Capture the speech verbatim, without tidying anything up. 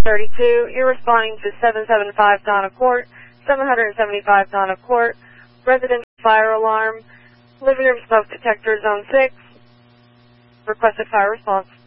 thirty-two. You're responding to seven seven five Donna Court, seven seventy-five Donna Court, residential fire alarm, living room smoke detector, zone six. Requested fire response.